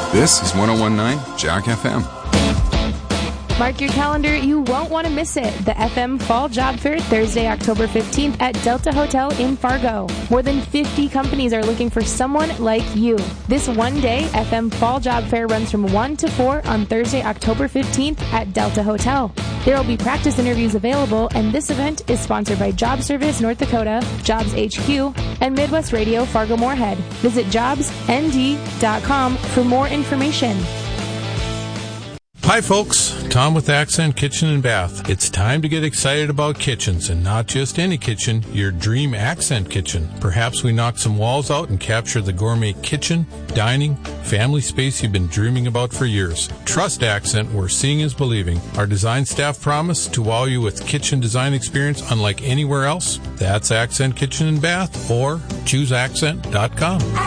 This is 101.9 Jack FM. Mark your calendar. You won't want to miss it. The FM Fall Job Fair, Thursday, October 15th at Delta Hotel in Fargo. More than 50 companies are looking for someone like you. This one-day FM Fall Job Fair runs from 1 to 4 on Thursday, October 15th at Delta Hotel. There will be practice interviews available, and this event is sponsored by Job Service North Dakota, Jobs HQ, and Midwest Radio Fargo-Moorhead. Visit jobsnd.com for more information. Hi folks, Tom with Accent Kitchen and Bath. It's time to get excited about kitchens, and not just any kitchen, your dream Accent kitchen. Perhaps we knock some walls out and capture the gourmet kitchen, dining, family space you've been dreaming about for years. Trust Accent, where seeing is believing. Our design staff promise to wow you with kitchen design experience unlike anywhere else. That's Accent Kitchen and Bath, or chooseaccent.com.